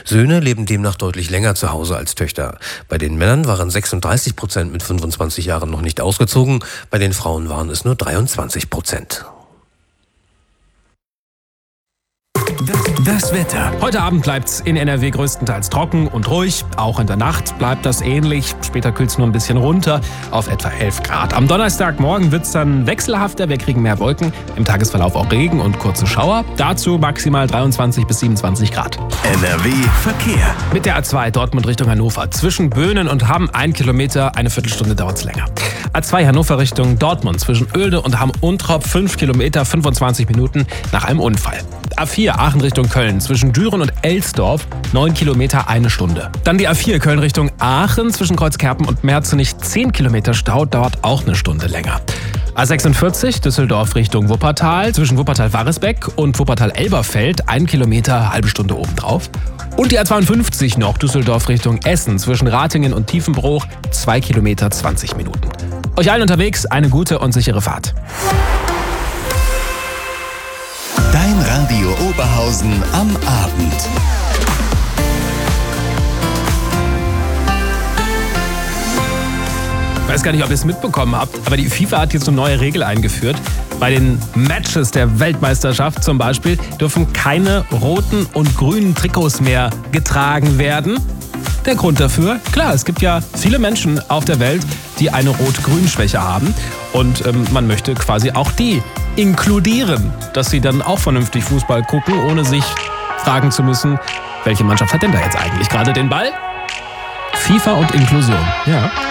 Söhne leben demnach deutlich länger zu Hause als Töchter. Bei den Männern waren 36% mit 25 Jahren noch nicht ausgezogen, bei den Frauen waren es nur 23%. Das Wetter. Heute Abend bleibt's in NRW größtenteils trocken und ruhig. Auch in der Nacht bleibt das ähnlich. Später kühlt's nur ein bisschen runter auf etwa 11 Grad. Am Donnerstagmorgen wird's dann wechselhafter. Wir kriegen mehr Wolken. Im Tagesverlauf auch Regen und kurze Schauer. Dazu maximal 23 bis 27 Grad. NRW Verkehr. Mit der A2 Dortmund Richtung Hannover. Zwischen Böhnen und Hamm 1 Kilometer, eine Viertelstunde dauert's länger. A2 Hannover Richtung Dortmund. Zwischen Oelde und Hamm-Untrop 5 Kilometer, 25 Minuten nach einem Unfall. A4 Aachen Richtung Köln, zwischen Düren und Elsdorf 9 Kilometer, 1 Stunde. Dann die A4 Köln Richtung Aachen, zwischen Kreuzkerpen und Merzenich 10 Kilometer Stau, dauert auch eine Stunde länger. A46 Düsseldorf Richtung Wuppertal, zwischen Wuppertal-Varesbeck und Wuppertal-Elberfeld 1 Kilometer, halbe Stunde obendrauf. Und die A52 noch Düsseldorf Richtung Essen, zwischen Ratingen und Tiefenbruch 2 Kilometer, 20 Minuten. Euch allen unterwegs eine gute und sichere Fahrt. Dein Radio Oberhausen am Abend. Ich weiß gar nicht, ob ihr es mitbekommen habt, aber die FIFA hat jetzt eine neue Regel eingeführt. Bei den Matches der Weltmeisterschaft zum Beispiel dürfen keine roten und grünen Trikots mehr getragen werden. Der Grund dafür? Klar, es gibt ja viele Menschen auf der Welt, die eine Rot-Grün-Schwäche haben. Und man möchte quasi auch die inkludieren, dass sie dann auch vernünftig Fußball gucken, ohne sich fragen zu müssen, welche Mannschaft hat denn da jetzt eigentlich gerade den Ball? FIFA und Inklusion, ja.